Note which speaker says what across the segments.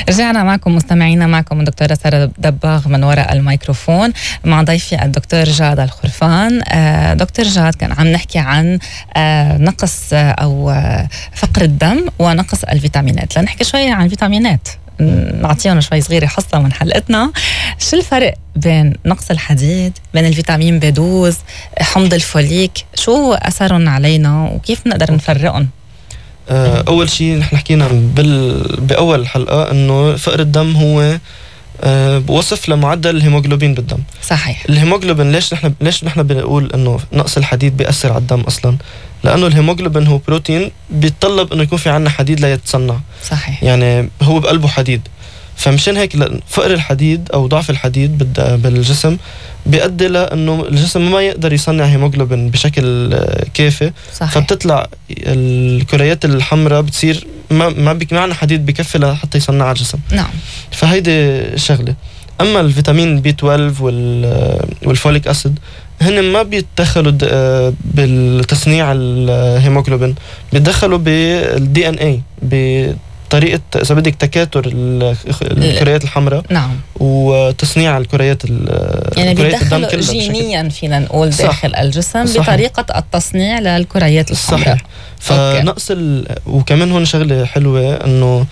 Speaker 1: رجعنا معكم مستمعينا، معكم الدكتورة سارة دباغ من وراء الميكروفون مع ضيفي الدكتور جاد الخرفان. دكتور جاد، كان عم نحكي عن نقص أو فقر الدم ونقص الفيتامينات. لنحكي شوية عن الفيتامينات، نعطيهم شوي صغيرة حصة من حلقتنا. شو الفرق بين نقص الحديد، بين الفيتامين B12، حمض الفوليك؟ شو أثرهم علينا وكيف نقدر نفرقهم؟
Speaker 2: أول شيء نحن حكينا بأول الحلقة إنه فقر الدم هو وصف لمعدل الهيموغلوبين بالدم.
Speaker 1: صحيح.
Speaker 2: الهيموغلوبين ليش نحن بنقول إنه نقص الحديد بيأثر على الدم أصلا؟ لأنه الهيموغلوبين هو بروتين بيتطلب إنه يكون في عنا حديد ليتصنع.
Speaker 1: صحيح.
Speaker 2: يعني هو بقلبه حديد، فمشان هيك فقر الحديد أو ضعف الحديد بالجسم بيؤدي لأنه الجسم ما يقدر يصنع هيموغلوبين بشكل كافي.
Speaker 1: صحيح.
Speaker 2: فبتطلع الكريات الحمراء بتصير ما معنا حديد بكفي لحتى يصنعها الجسم.
Speaker 1: نعم.
Speaker 2: فهيدي شغلة. أما الفيتامين B12 والفوليك أسيد هن ما بيتدخلوا بالتصنيع الهيموغلوبين، بيتدخلوا بالDNA بطريقة إذا بدك تكاثر الكريات الحمراء.
Speaker 1: نعم.
Speaker 2: وتصنيع الكريات
Speaker 1: يعني بيدخلوا جينيا فينا نقول داخل الجسم. صحيح. بطريقة التصنيع للكريات الحمراء.
Speaker 2: صحيح. فنقص وكمان هون شغلة حلوة إنه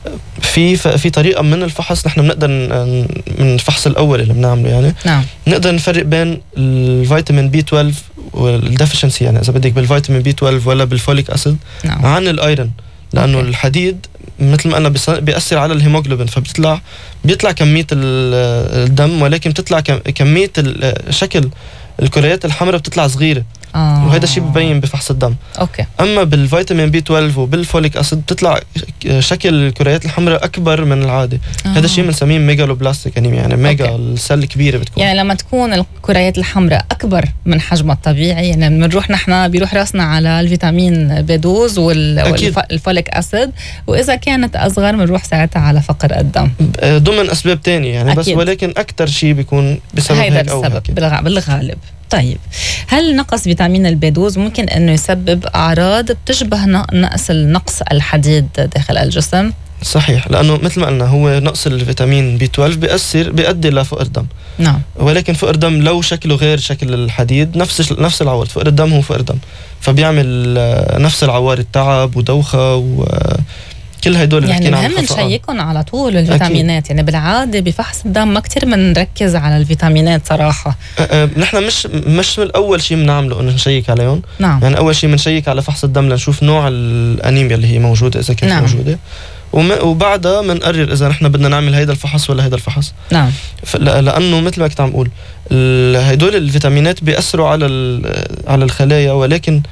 Speaker 2: في طريقة من الفحص نحن بنقدر من الفحص الأول اللي بنعمله يعني.
Speaker 1: نعم.
Speaker 2: نقدر نفرق بين الفيتامين B12 والديفيشنسي، يعني إذا بدك بالفيتامين B12 ولا بالفوليك أسيد.
Speaker 1: نعم.
Speaker 2: عن الأيرون، لأنه الحديد مثل ما أنا بيأثر على الهيموغلوبين، بيطلع كمية الدم، ولكن بتطلع كمية شكل الكريات الحمراء بتطلع صغيرة. وهذا الشيء ببين بفحص الدم.
Speaker 1: أوكي.
Speaker 2: أما بالفيتامين B12 وبالفوليك أسيد بتطلع شكل الكريات الحمراء أكبر من العادة. هذا الشيء بنسميه ميجالوبلاستيك أنيميا، يعني ميجا السل كبيرة بتكون.
Speaker 1: يعني لما تكون الكريات الحمراء أكبر من حجمها الطبيعي، يعني بيروح راسنا على الفيتامين B12 والفوليك أسيد، وإذا كانت أصغر بنروح ساعتها على فقر الدم
Speaker 2: ضمن أسباب تانية يعني. أكيد. بس ولكن أكتر شيء بيكون بسبب هيك أو هيك
Speaker 1: بالغالب. طيب، هل نقص فيتامين الB12 ممكن أنه يسبب أعراض بتشبه نقص الحديد داخل الجسم؟
Speaker 2: صحيح، لأنه مثل ما قلنا هو نقص الفيتامين B12 بيؤدي لفقر دم.
Speaker 1: نعم.
Speaker 2: ولكن فقر دم لو شكله غير شكل الحديد، نفس العوارض. فقر الدم هو فقر دم، فبيعمل نفس العوارض، تعب ودوخة كل هيدول اللي حكينا عنهم.
Speaker 1: يعني مهم نشيكهم على طول الفيتامينات. أكيد. يعني بالعادة بفحص الدم ما كتير بنركز على الفيتامينات صراحة.
Speaker 2: نحن مش الأول شيء بنعمله إنه نشيك عليهم.
Speaker 1: نعم.
Speaker 2: يعني أول شيء بنشيك على فحص الدم لنشوف نوع الأنيميا اللي هي موجودة إذا كانت. نعم. موجودة، وبعدها بنقرر إذا نحن بدنا نعمل هيدا الفحص ولا هيدا الفحص.
Speaker 1: نعم.
Speaker 2: لأنه مثل ما كنت عم أقول هيدول الفيتامينات بيأثروا على الخلايا، ولكن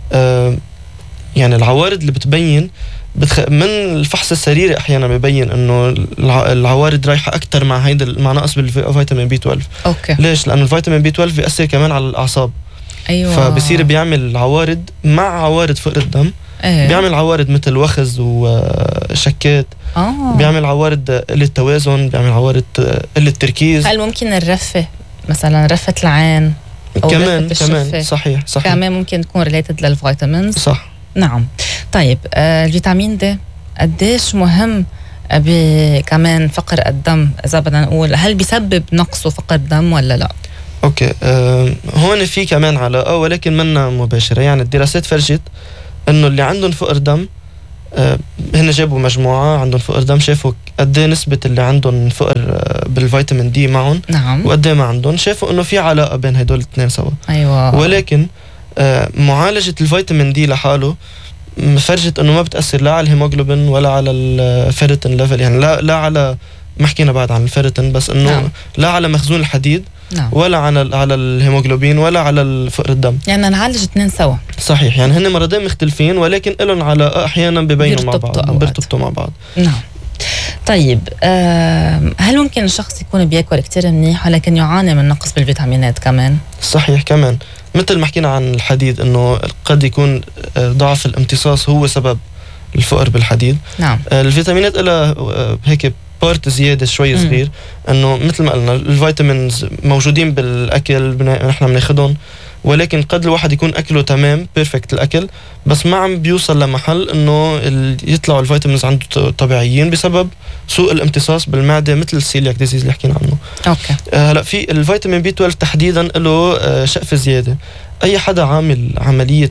Speaker 2: يعني العوارض اللي بتبين من الفحص السريري احيانا بيبين انه العوارض رايحه اكثر مع نقص بالفيتامين B12.
Speaker 1: اوكي.
Speaker 2: ليش؟ لانه الفيتامين B12 بيأثر كمان على الاعصاب.
Speaker 1: ايوه.
Speaker 2: فبصير بيعمل عوارض مع عوارض فقر الدم. بيعمل عوارض مثل وخز وشكات. بيعمل عوارض قلة توازن، بيعمل عوارض قلة تركيز.
Speaker 1: هل ممكن الرفة مثلا، رفة العين أو
Speaker 2: كمان صحيح
Speaker 1: كمان ممكن تكون ريليتد للفيتامينز؟
Speaker 2: صح.
Speaker 1: نعم. طيب، الفيتامين د قديش مهم كمان فقر الدم؟ إذا بدنا نقول هل بيسبب نقص وفقر الدم ولا لا؟
Speaker 2: أوكي. هون في كمان علاقة ولكن منا مباشرة. يعني الدراسات فرجت إنه اللي عندهم فقر دم، هن جابوا مجموعة عندهم فقر دم، شافوا قد ايه نسبة اللي عندهم فقر بالفيتامين دي معهم.
Speaker 1: نعم.
Speaker 2: وقد ايه ما عندهم، شافوا إنه في علاقة بين هدول الاثنين سوا.
Speaker 1: أيوة.
Speaker 2: ولكن معالجة الفيتامين دي لحاله فرجت انه ما بتأثر لا على الهيموغلوبين ولا على الفيرتين ليفل. يعني لا على، ما حكينا بعد عن الفيرتين، بس انه
Speaker 1: نعم.
Speaker 2: لا على مخزون الحديد. نعم. ولا على الهيموغلوبين ولا على فقر الدم.
Speaker 1: يعني نعالج اثنين سوا.
Speaker 2: صحيح. يعني هن مرضين مختلفين ولكن لهم علاقة احيانا ببينوا مع بعض، بيرتبطوا مع بعض.
Speaker 1: نعم. طيب، هل ممكن الشخص يكون بياكل كتير منيح ولكن يعاني من نقص بالفيتامينات كمان؟
Speaker 2: صحيح. كمان مثل ما حكينا عن الحديد انه قد يكون ضعف الامتصاص هو سبب الفقر بالحديد.
Speaker 1: نعم.
Speaker 2: الفيتامينات لها هيك بارت زيادة شوي صغير، انه مثل ما قلنا الفيتامينز موجودين بالاكل نحن بناخدهم، ولكن قد الواحد يكون أكله تمام بيرفكت الأكل، بس ما عم بيوصل لمحل إنه يطلعوا الفيتامينز عنده طبيعيين بسبب سوء الامتصاص بالمعدة، مثل السيلياك ديزيز اللي حكينا عنه.
Speaker 1: أوكي.
Speaker 2: هلا في الفيتامين بي 12 تحديدا له شقفة زيادة. أي حدا عامل عملية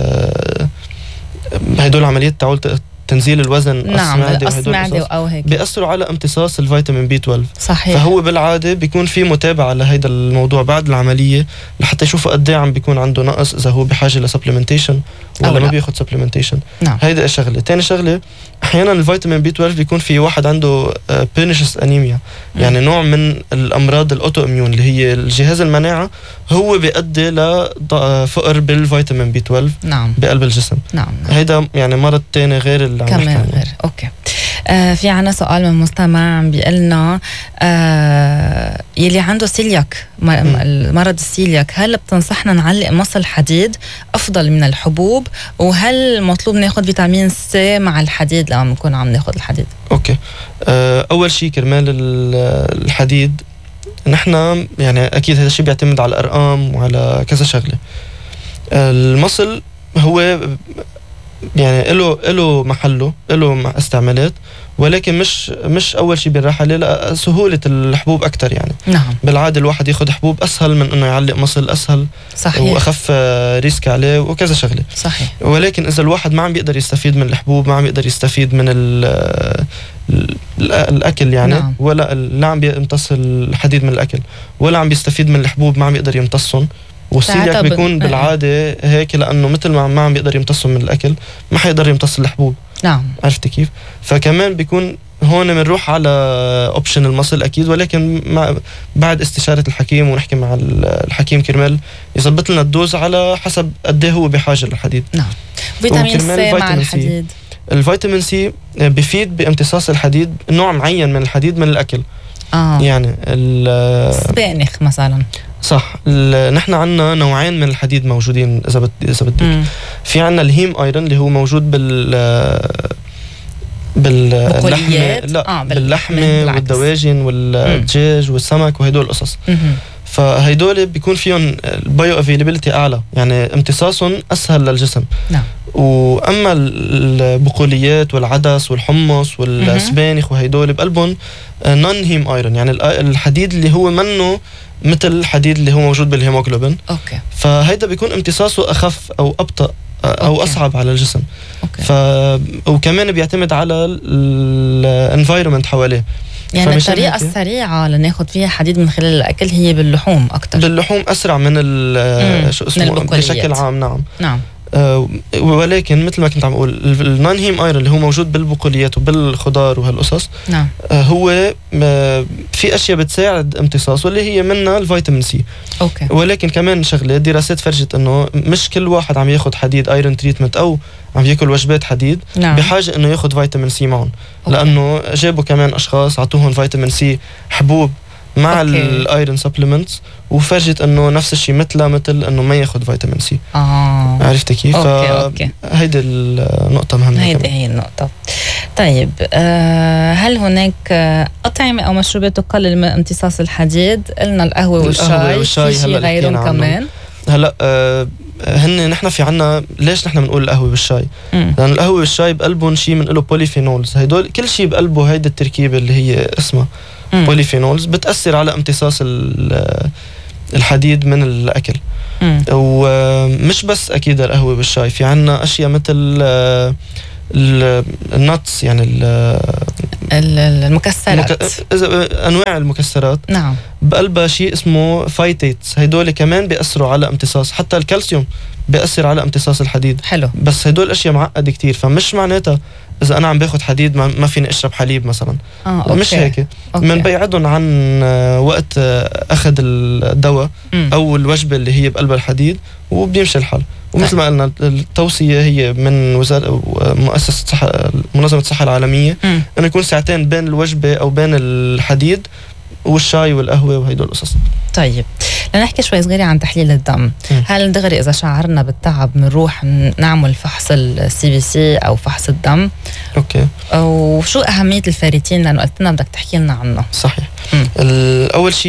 Speaker 2: هدول عمليات تعول تنزيل الوزن،
Speaker 1: نعم، قص معدة أو هيك،
Speaker 2: بيأثروا على امتصاص الفيتامين بي 12.
Speaker 1: صحيح.
Speaker 2: فهو بالعادة بيكون في متابعة لهيدا الموضوع بعد العملية لحتى يشوفوا قد ايه عم بيكون عنده نقص، إذا هو بحاجة لسبلمنتيشن ولا ما بياخد سبلمنتيشن.
Speaker 1: نعم.
Speaker 2: هيدا شغلة. تاني شغلة، أحيانا الفيتامين بي 12 بيكون في واحد عنده بيرنيشس أنيميا، يعني نوع من الأمراض الأوتو إميون اللي هي الجهاز المناعة هو بيؤدي لفقر بالفيتامين بي 12.
Speaker 1: نعم.
Speaker 2: بقلب الجسم.
Speaker 1: نعم.
Speaker 2: هيدا يعني مرض تاني غير اللي عم نحكي عنه.
Speaker 1: غير. أوكي. في عنا سؤال من مستمع عم بيقلنا يلي عنده سيلياك، مرض السيلياك، هل بتنصحنا نعلق مصل حديد أفضل من الحبوب؟ وهل مطلوب ناخد فيتامين سي مع الحديد لما نكون عم ناخد الحديد؟
Speaker 2: أوكي. أول شيء كرمال الحديد، نحن يعني أكيد هذا الشيء بيعتمد على الأرقام وعلى كذا شغلة. المصل هو يعني له محله، له استعمالات، ولكن مش اول شيء بنراح عليه لسهوله الحبوب اكثر. يعني
Speaker 1: نعم،
Speaker 2: بالعاده الواحد ياخذ حبوب اسهل من انه يعلق مصل، اسهل.
Speaker 1: صحيح.
Speaker 2: واخف ريسك عليه وكذا شغله.
Speaker 1: صحيح.
Speaker 2: ولكن اذا الواحد ما عم بيقدر يستفيد من الحبوب، ما عم بيقدر يستفيد من الاكل يعني،
Speaker 1: نعم.
Speaker 2: ولا لا عم بيمتص الحديد من الاكل، ولا عم بيستفيد من الحبوب، ما عم يقدر يمتصهم. والسيلياك بيكون بالعادة هيك، لأنه مثل ما عم بيقدر يمتصهم من الأكل، ما حيقدر يمتص الحبوب.
Speaker 1: نعم.
Speaker 2: عرفت كيف؟ فكمان بيكون هون بنروح على اوبشن المصل أكيد، ولكن بعد استشارة الحكيم ونحكي مع الحكيم كرمال يظبط لنا الدوز على حسب قد ايه هو بحاجة للحديد.
Speaker 1: نعم. فيتامين سي مع الحديد.
Speaker 2: الفيتامين سي بفيد بامتصاص الحديد، نوع معين من الحديد من الأكل. يعني
Speaker 1: السبانخ مثلا.
Speaker 2: صح. نحن عنا نوعين من الحديد موجودين إذا بدك. في عنا الهيم ايرون اللي هو موجود باللحمة، لا باللحمة والدواجن والدجاج والسمك وهدول القصص. فهيدول بيكون فيهم البايو افيلابيلتي اعلى، يعني امتصاصهم اسهل للجسم.
Speaker 1: نعم.
Speaker 2: واما البقوليات والعدس والحمص والسبانخ وهيدول بقلبهم نون هيم ايرون، يعني الحديد اللي هو منه مثل الحديد اللي هو موجود بالهيموغلوبين.
Speaker 1: اوكي.
Speaker 2: فهيدا بيكون امتصاصه اخف او ابطأ او
Speaker 1: أوكي.
Speaker 2: اصعب على الجسم.
Speaker 1: أوكي.
Speaker 2: وكمان بيعتمد على الانفايرمنت حواليه.
Speaker 1: يعني الطريقة السريعة لناخد فيها حديد من خلال الأكل هي باللحوم أكتر.
Speaker 2: باللحوم أسرع من شو اسمه بشكل عام. نعم.
Speaker 1: نعم.
Speaker 2: ولكن مثل ما كنت عم أقول، النون هيم ايرون اللي هو موجود بالبقوليات وبالخضار وهالقصص.
Speaker 1: نعم.
Speaker 2: هو في أشياء بتساعد امتصاصه اللي هي منها الفيتامين سي.
Speaker 1: أوكي.
Speaker 2: ولكن كمان شغلة، دراسات فرجت إنه مش كل واحد عم ياخد حديد ايرون تريتمنت أو عم ياكل وجبات حديد. نعم. بحاجة إنه ياخد فيتامين سي معهم. لأنه جابوا كمان أشخاص عطوهم فيتامين سي حبوب مع الايرون سبلمنتس، وفرجت انه نفس الشيء مثل انه ما ياخذ فيتامين سي. عرفت كيف؟
Speaker 1: أوكي.
Speaker 2: هيدي النقطة مهمة.
Speaker 1: هيدي هي النقطة. طيب هل هناك أطعمة أو مشروبات تقلل من امتصاص الحديد؟ قلنا القهوة والشاي. في شيء غيرهم كمان؟
Speaker 2: هلا نحن في عنا، ليش نحن بنقول القهوة والشاي؟ لأن القهوة والشاي بقلبهم شيء من له بوليفينولز. هيدول كل شيء بقلبه هيدي التركيبة اللي هي اسمها بوليفينولز بتأثر على امتصاص الحديد من الأكل. ومش بس أكيد القهوة والشاي، في عنا أشياء مثل النتس، يعني
Speaker 1: المكسرات،
Speaker 2: أنواع المكسرات.
Speaker 1: نعم.
Speaker 2: بقلبها شيء اسمه فايتيتس، هيدول كمان بيأثروا على امتصاص، حتى الكالسيوم بيأثر على امتصاص الحديد.
Speaker 1: حلو.
Speaker 2: بس هدول أشياء معقدة كتير، فمش معناتها إذا أنا عم باخد حديد ما فيني أشرب حليب مثلا. مش هيك. من بيعدهم عن وقت أخذ الدواء أو الوجبة اللي هي بقلب الحديد وبيمشي الحال. ومثل ما قلنا التوصية هي من منظمة الصحة العالمية إنه يكون ساعتين بين الوجبة أو بين الحديد والشاي والقهوة وهيدول القصص.
Speaker 1: طيب لنحكي شوي صغيرة عن تحليل الدم. هل دغري إذا شعرنا بالتعب بنروح نعمل فحص CBC أو فحص الدم؟
Speaker 2: أوكي.
Speaker 1: وشو أهمية الفيريتين؟ لأنه قلت لنا بدك تحكي لنا عنه.
Speaker 2: صحيح. أول شيء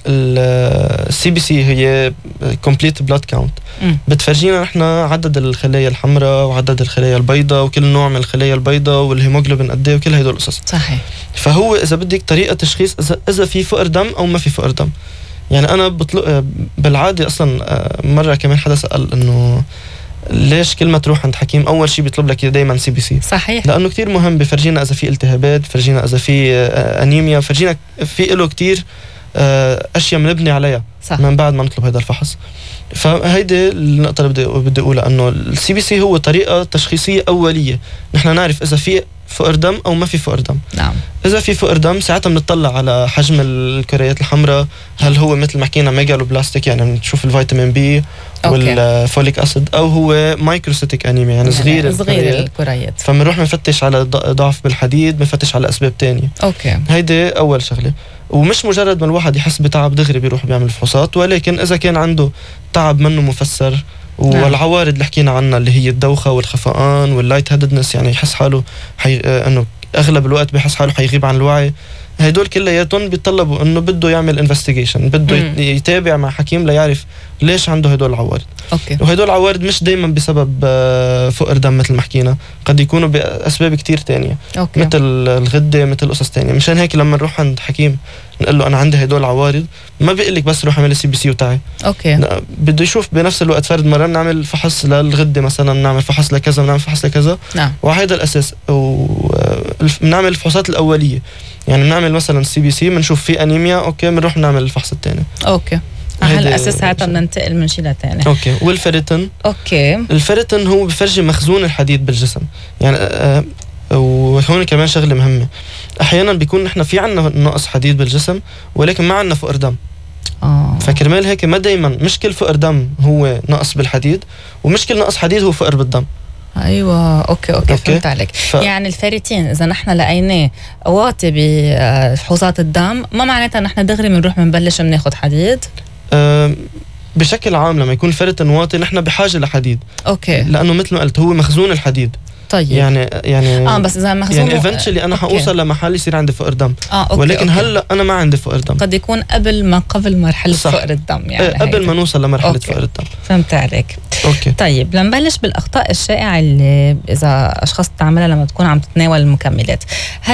Speaker 2: السي بي سي هي كومبليت بلاد كاونت، بتفرجينا نحن عدد الخلايا الحمراء وعدد الخلايا البيضاء وكل نوع من الخلايا البيضاء والهيموغلوبين قد ايه وكل هدول القصص.
Speaker 1: صحيح.
Speaker 2: فهو اذا بدك طريقه تشخيص اذا في فقر دم او ما في فقر دم. يعني انا بالعاده اصلا مره كمان حدا سال انه ليش كل ما تروح عند حكيم اول شيء بيطلب لك دائما سي بي سي.
Speaker 1: صحيح.
Speaker 2: لانه كتير مهم، بفرجينا اذا في التهابات، بفرجينا اذا في انيميا، بفرجينا في له كتير اشياء بنبني عليها صح. من بعد ما نطلب هذا الفحص. فهيدي النقطه اللي بدي اقولها، انه السي بي سي هو طريقه تشخيصيه اوليه، نحن نعرف اذا في فقر دم او ما في فقر دم.
Speaker 1: نعم.
Speaker 2: اذا في فقر دم ساعتها بنطلع على حجم الكريات الحمراء، هل هو مثل ما حكينا ميجالوبلاستيك يعني بنشوف الفيتامين بي والفوليك اسيد، او هو مايكروسيتيك انيميا يعني صغير
Speaker 1: الكريات.
Speaker 2: فبنروح بنفتش على ضعف بالحديد، بنفتش على اسباب تانية.
Speaker 1: اوكي.
Speaker 2: هيدي اول شغله. ومش مجرد ما الواحد يحس بتعب دغري بيروح بيعمل فحوصات، ولكن اذا كان عنده تعب منه مفسر والعوارض اللي حكينا عنها اللي هي الدوخه والخفقان واللايت هيددنس، يعني يحس حاله انه اغلب الوقت بيحس حاله حيغيب عن الوعي، هدول كلياتهم بيطلبوا انه بده يعمل انفستيجيشن، بده يتابع مع حكيم ليعرف ليش عنده هدول العوارض.
Speaker 1: اوكي.
Speaker 2: وهدول العوارض مش دايما بسبب فقر دم مثل ما حكينا، قد يكونوا باسباب كتير تانية.
Speaker 1: أوكي.
Speaker 2: مثل الغده، مثل قصص تانية. مشان هيك لما نروح عند حكيم نقول له انا عندي هدول العوارض، ما بيقول لك بس روح اعمل سي بي سي وتعي.
Speaker 1: اوكي.
Speaker 2: بده يشوف بنفس الوقت فرد مره بنعمل فحص للغده مثلا، بنعمل فحص لكذا، بنعمل فحص لكذا.
Speaker 1: نعم.
Speaker 2: وهذا الاساس. وبنعمل الفحوصات الاوليه، يعني بنعمل مثلا سي بي سي بنشوف في انيميا، اوكي بنروح نعمل الفحص الثاني.
Speaker 1: اوكي. على الاساس ساعتها بننتقل من شيء لثاني.
Speaker 2: اوكي. والفيريتين.
Speaker 1: اوكي.
Speaker 2: الفيريتين هو بفرجي مخزون الحديد بالجسم، يعني وهون كمان شغله مهمه، احيانا بيكون نحن في عنا نقص حديد بالجسم ولكن ما عنا فقر دم. فكرمال هيك ما دايما، مش كل فقر دم هو نقص بالحديد، ومش كل نقص حديد هو فقر بالدم.
Speaker 1: ايوه. اوكي. فهمت عليك. يعني الفيريتين اذا نحن لقيناه واطي بفحوصات الدم، ما معناتها نحن دغري بنروح بنبلش بناخذ حديد.
Speaker 2: بشكل عام لما يكون الفيريتين واطي نحن بحاجه لحديد.
Speaker 1: اوكي.
Speaker 2: لانه مثل ما قلت هو مخزون الحديد.
Speaker 1: طيب.
Speaker 2: يعني
Speaker 1: بس اذا مخزون
Speaker 2: يعني ايفنتشلي انا حوصل لمحل يصير عندي فقر دم. ولكن هلا انا ما عندي فقر دم.
Speaker 1: قد يكون قبل مرحله فقر الدم، يعني
Speaker 2: قبل ما نوصل لمرحله فقر الدم.
Speaker 1: فهمت عليك.
Speaker 2: اوكي.
Speaker 1: طيب لنبلش بالاخطاء الشائعه اللي اذا اشخاص بتعملها لما تكون عم تتناول المكملات.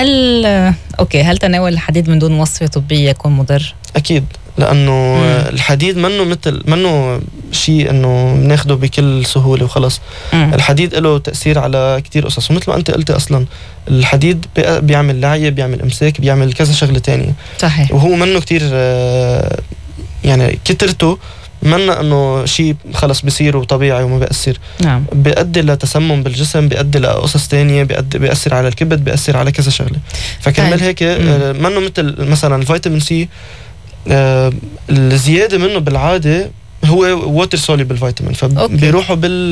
Speaker 1: هل تناول الحديد من دون وصفه طبيه يكون مضر؟
Speaker 2: اكيد، لانه الحديد منه شيء انه بناخده بكل سهوله وخلص. الحديد له تاثير على كتير قصص، ومثل ما انت قلتي اصلا الحديد بيعمل لعيه، بيعمل امساك، بيعمل كذا شغله تانية.
Speaker 1: صحيح.
Speaker 2: وهو منه كتير يعني كترته منا انه شيء خلص بيصير وطبيعي وما بيأثر.
Speaker 1: نعم.
Speaker 2: بيؤدي لتسمم بالجسم، بيؤدي لقصص تانية، بيأثر على الكبد، بيأثر على كذا شغله. فكرمال هيك منه مثل مثلا الفيتامين سي، الزياده منه بالعاده هو ووتر سوليبل فيتامين، فبيروحوا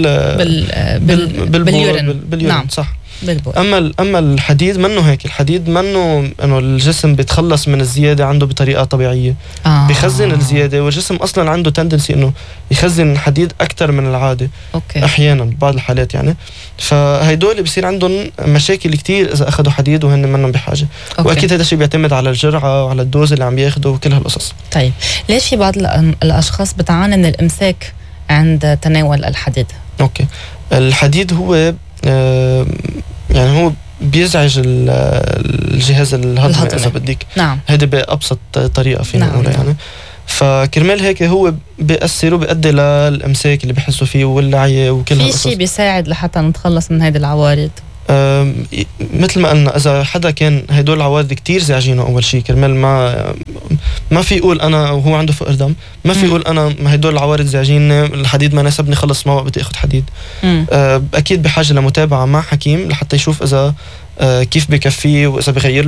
Speaker 2: باليورين. نعم. صح. اما الحديد منه هيك، الحديد منه انه الجسم بيتخلص من الزياده عنده بطريقه طبيعيه. بيخزن الزياده، والجسم اصلا عنده تندنسي انه يخزن الحديد اكثر من العاده.
Speaker 1: أوكي.
Speaker 2: احيانا بعض الحالات يعني، فهيدول بصير عندهم مشاكل كتير اذا اخذوا حديد وهن منهم بحاجه. واكيد هذا الشيء بيعتمد على الجرعه وعلى الدوز اللي عم ياخده وكل هالقصص.
Speaker 1: طيب ليش في بعض الاشخاص بتعاني من الامساك عند تناول الحديد؟
Speaker 2: اوكي. الحديد هو يعني هو بيزعج الجهاز الهضمي اذا بدك.
Speaker 1: نعم.
Speaker 2: هيدا بأبسط طريقه فينا نقولها. يعني فكرمال هيك هو بيأثر وبيؤدي للامساك اللي بحسوا فيه واللعيه وكل هالقصص.
Speaker 1: في شيء بيساعد لحتى نتخلص من هيدي العوارض؟
Speaker 2: مثل ما قلنا، اذا حدا كان هدول العوارض كتير زعجينه اول شيء، كرمال ما في يقول انا وهو عنده فقر دم، ما في يقول انا هدول العوارض زعجين، الحديد ما ناسبني، خلص ما بدي اخذ حديد. اكيد بحاجه لمتابعه مع حكيم لحتى يشوف اذا كيف بكفيه، واذا بغير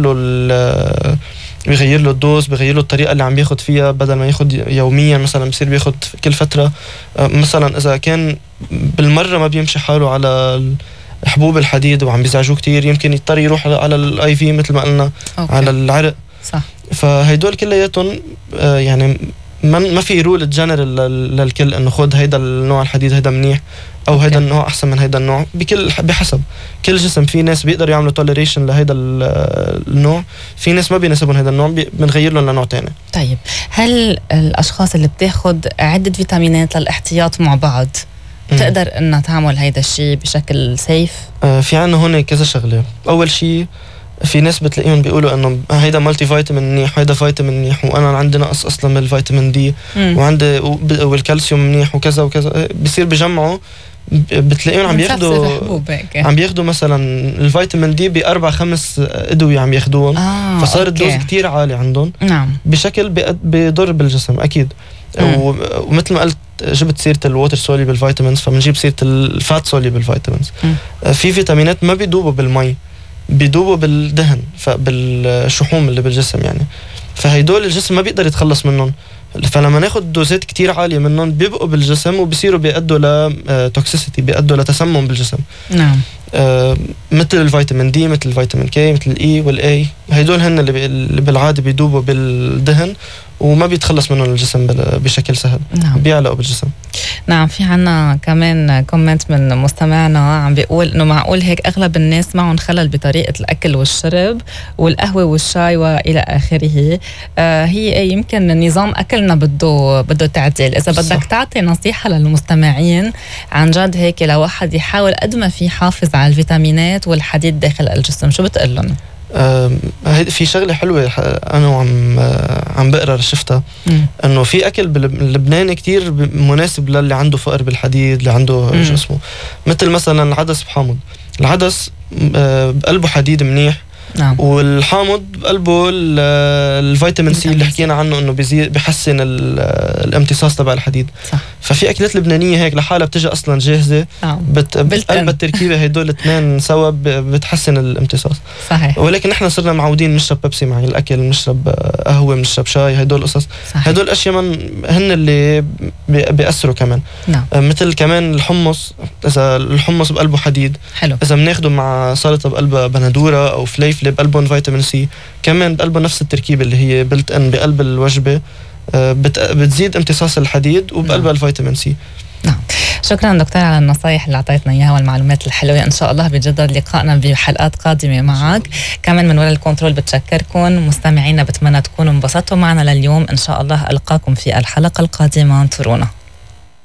Speaker 2: له الدوز، بغير له الطريقه اللي عم ياخذ فيها، بدل ما ياخذ يوميا مثلا بصير بياخذ كل فتره. مثلا اذا كان بالمره ما بيمشي حاله على حبوب الحديد وعم بيزعجوه كتير، يمكن يضطر يروح على الاي في مثل ما قلنا. أوكي. على العرق.
Speaker 1: صح.
Speaker 2: فهيدول كلياتهم يعني ما في رول جنرال للكل انه خذ هيدا النوع الحديد هيدا منيح. او هيدا النوع احسن من هيدا النوع، بحسب كل جسم. في ناس بيقدروا يعملوا توليريشن لهيدا النوع، في ناس ما بيناسبهم هيدا النوع، بنغير لهم لنوع تاني.
Speaker 1: طيب هل الاشخاص اللي بتاخد عده فيتامينات للاحتياط مع بعض تقدر انها تعمل هيدا الشيء بشكل سيف؟
Speaker 2: في عنا هون كذا شغله. اول شيء في ناس بتلاقيهم بيقولوا انه هيدا مالتي فيتامين منيح، هيدا فيتامين منيح، وانا عندي نقص اصلا من الفيتامين دي وعندي والكالسيوم منيح وكذا وكذا. بصير بجمعوا، بتلاقيهم عم بياخدوا مثلا الفيتامين دي ب4-5 ادويه عم ياخدوهم. فصار الدوز كتير عالي عندهم.
Speaker 1: نعم.
Speaker 2: بشكل بيضر بالجسم اكيد. ومثل ما قلت جبت سيره الووتر سوليبل فيتامينز، فبنجيب سيره الفات سوليبل فيتامينز. في فيتامينات ما بيدوبوا بالمي، بيدوبوا بالدهن، بالشحوم اللي بالجسم يعني. فهيدول الجسم ما بيقدر يتخلص منهم، فلما ناخد دوزات كتير عالية منهم بيبقوا بالجسم وبيصيروا بيأدوا لتوكسيسيتي، بيأدوا لتسمم بالجسم.
Speaker 1: نعم.
Speaker 2: مثل الفيتامين دي، مثل الفيتامين كي، مثل الاي والاي، هيدول هن اللي بالعادة بيدوبوا بالدهن وما بيتخلص منهم الجسم بشكل سهل.
Speaker 1: نعم.
Speaker 2: بيعلقوا بالجسم.
Speaker 1: نعم. في عنا كمان كومنت من مستمعنا عم بيقول انه معقول هيك اغلب الناس معهم خلل بطريقة الاكل والشرب والقهوة والشاي والى اخره. هي يمكن نظام اكلنا بده تعديل. اذا بدك تعطي نصيحة للمستمعين عن جد هيك لواحد يحاول قد ما في يحافظ على الفيتامينات والحديد داخل الجسم، شو بتقول لهم؟
Speaker 2: في شغله حلوه انا عم بقرا شفتها، انه في اكل اللبناني كتير مناسب للي عنده فقر بالحديد، اللي عنده شو اسمه، مثل مثلا العدس بحامض. العدس بقلبه حديد منيح.
Speaker 1: نعم.
Speaker 2: والحامض بقلبه الفيتامين سي اللي حكينا عنه انه بيحسن الامتصاص تبع الحديد.
Speaker 1: صح.
Speaker 2: ففي اكلات لبنانيه هيك لحالها بتجي اصلا جاهزه.
Speaker 1: نعم.
Speaker 2: بقلب التركيبه هدول الاثنين سوا بتحسن الامتصاص.
Speaker 1: صحيح.
Speaker 2: ولكن نحن صرنا معودين نشرب بيبسي مع الاكل، نشرب قهوه، نشرب شاي، هدول قصص. هدول الاشياء هن اللي بيأثروا كمان.
Speaker 1: نعم.
Speaker 2: مثل كمان الحمص، اذا الحمص بقلبه حديد،
Speaker 1: حلو.
Speaker 2: اذا بناخده مع سلطه بقلبها بندوره او فليفله بقلبهم فيتامين سي، كمان بقلبه نفس التركيبه اللي هي بلت ان بقلب الوجبه، بتزيد امتصاص الحديد وبقلبها الفيتامين سي.
Speaker 1: نعم. شكرا دكتور على النصايح اللي اعطيتنا اياها والمعلومات الحلوه. ان شاء الله بيتجدد لقائنا بحلقات قادمه معك. كمان من وراء الكنترول بتشكركم مستمعينا، بتمنى تكونوا انبسطتوا معنا لليوم. ان شاء الله القاكم في الحلقه القادمه، انطرونا.